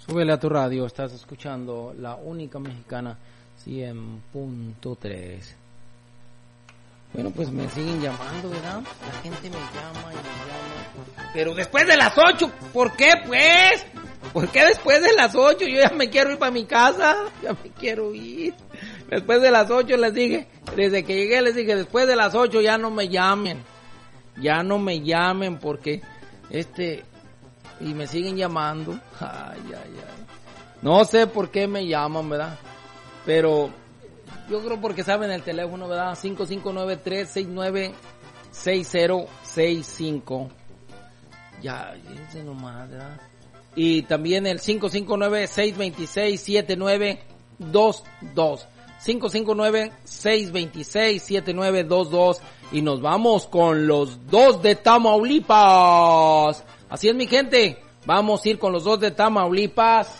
Súbele a tu radio, estás escuchando la única mexicana 100.3. Bueno, pues me siguen llamando, ¿verdad? La gente me llama y me llama. Pero después de las 8, ¿por qué, pues? ¿Por qué después de las 8? Yo ya me quiero ir para mi casa, ya me quiero ir. Después de las 8 les dije, desde que llegué les dije, después de las 8 ya no me llamen. Ya no me llamen porque y me siguen llamando. Ay. No sé por qué me llaman, ¿verdad? Pero yo creo porque saben el teléfono, ¿verdad? 5593696065. Ya, fíjense nomás, ¿verdad? Y también el 559-626-7922. 559-626-7922. Y nos vamos con los dos de Tamaulipas. Así es, mi gente. Vamos a ir con los dos de Tamaulipas.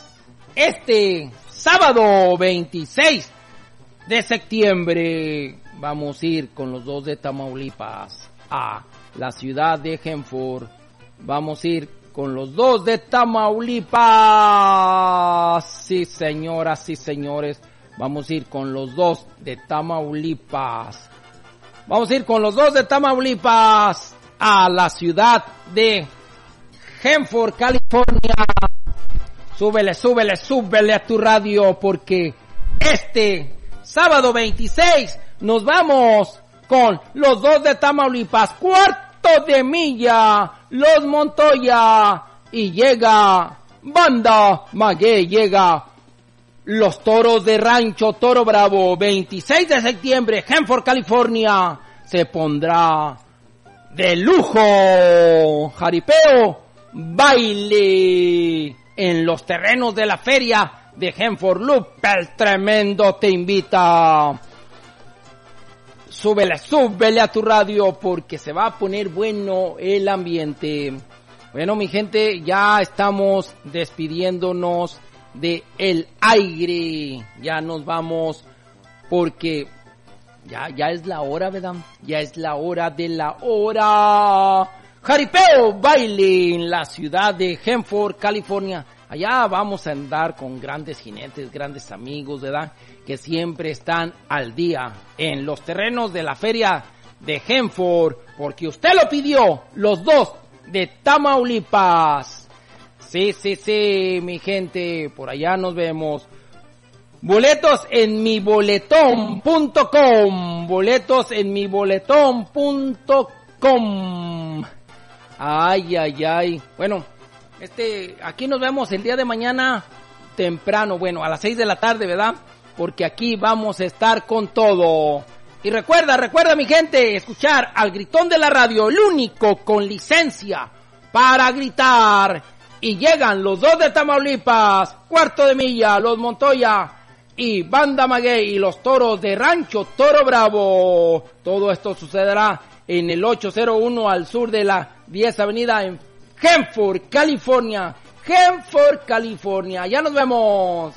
Sábado 26 de septiembre. Vamos a ir con los dos de Tamaulipas a la ciudad de Hanford. Vamos a ir con los dos de Tamaulipas. Sí, señoras y señores. Vamos a ir con los dos de Tamaulipas. Vamos a ir con los dos de Tamaulipas a la ciudad de Hanford, California. Súbele a tu radio porque sábado 26 nos vamos con los dos de Tamaulipas. Cuarto de milla, Los Montoya. Y llega Banda Maguey, llega Los Toros de Rancho Toro Bravo. 26 de septiembre, Hanford, California. Se pondrá de lujo. Jaripeo, baile en los terrenos de la feria de Hanford. Lupe el Tremendo te invita. Súbele a tu radio porque se va a poner bueno el ambiente. Bueno, mi gente, ya estamos despidiéndonos de el aire. Ya nos vamos porque ya es la hora, ¿verdad? Ya es la hora de la hora. Jaripeo baile en la ciudad de Hanford, California. Allá vamos a andar con grandes jinetes, grandes amigos, ¿verdad? Que siempre están al día en los terrenos de la feria de Hanford, porque usted lo pidió, los dos de Tamaulipas. Sí, mi gente, por allá nos vemos. Boletos en miboletón.com. Boletos en miboletón.com. Ay. Bueno, aquí nos vemos el día de mañana temprano, bueno, a las 6 de la tarde, ¿verdad? Porque aquí vamos a estar con todo. Y recuerda mi gente, escuchar al gritón de la radio, el único con licencia para gritar. Y llegan los dos de Tamaulipas, Cuarto de Milla, Los Montoya y Banda Maguey y los Toros de Rancho Toro Bravo. Todo esto sucederá en el 801 al sur de la 10 Avenida en Hanford, California. Hanford, California. Ya nos vemos.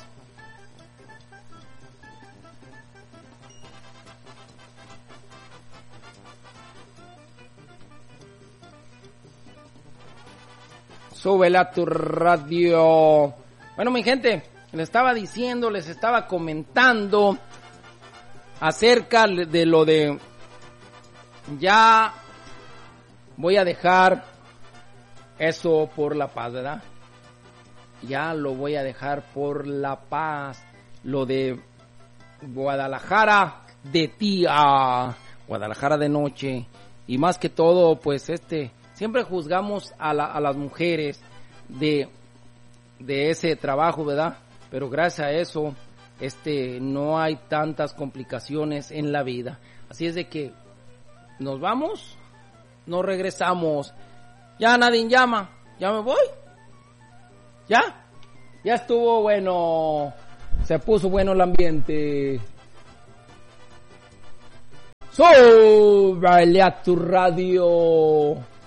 Súbele a tu radio. Bueno, mi gente, les estaba diciendo, les estaba comentando acerca de lo de... Ya voy a dejar eso por la paz, ¿verdad? Ya lo voy a dejar por la paz. Lo de Guadalajara de día, Guadalajara de noche. Y más que todo, pues siempre juzgamos a las mujeres de ese trabajo, ¿verdad? Pero gracias a eso, no hay tantas complicaciones en la vida. Así es de que nos vamos, nos regresamos. Ya nadie llama, ya me voy. Ya estuvo bueno, se puso bueno el ambiente. Súbele a tu radio.